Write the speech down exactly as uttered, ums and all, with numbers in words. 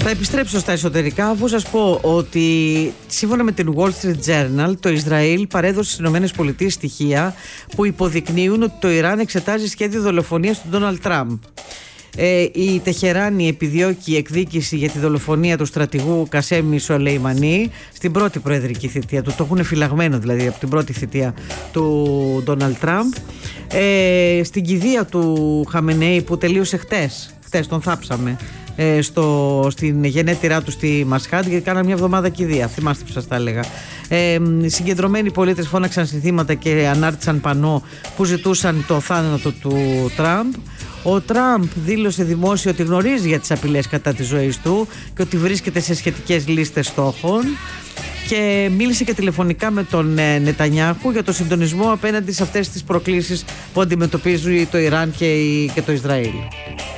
Θα επιστρέψω στα εσωτερικά, αφού σας πω ότι σύμφωνα με την Wall Street Journal, το Ισραήλ παρέδωσε στις Ηνωμένες Πολιτείες στοιχεία που υποδεικνύουν ότι το Ιράν εξετάζει σχέδιο δολοφονίας του Ντόναλντ Τραμπ. Ε, η Τεχεράνη επιδιώκει εκδίκηση για τη δολοφονία του στρατηγού Κασέμι Σολεϊμανί στην πρώτη προεδρική θητεία του. Το έχουν φυλαγμένο δηλαδή από την πρώτη θητεία του Ντόναλντ Τραμπ. Ε, στην κηδεία του Χαμενέη που τελείωσε χτες, χτες τον θάψαμε, ε, στο, στην γενέτειρά του στη Μασχάτ, γιατί κάναμε μια εβδομάδα κηδεία. Θυμάστε που σας τα έλεγα. Ε, συγκεντρωμένοι πολίτες φώναξαν συνθήματα και ανάρτησαν πανό που ζητούσαν το θάνατο του Τραμπ. Ο Τραμπ δήλωσε δημόσια ότι γνωρίζει για τις απειλές κατά της ζωής του και ότι βρίσκεται σε σχετικές λίστες στόχων, και μίλησε και τηλεφωνικά με τον Νετανιάχου για το συντονισμό απέναντι σε αυτές τις προκλήσεις που αντιμετωπίζει το Ιράν και το Ισραήλ.